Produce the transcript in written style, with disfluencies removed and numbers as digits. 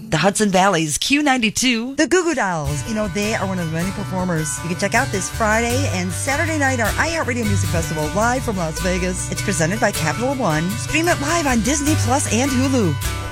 The Hudson Valley's Q92. The Goo Goo Dolls, they are one of the many performers. You can check out this Friday and Saturday night our iHeartRadio Music Festival live from Las Vegas. It's presented by Capital One. Stream it live on Disney Plus and Hulu.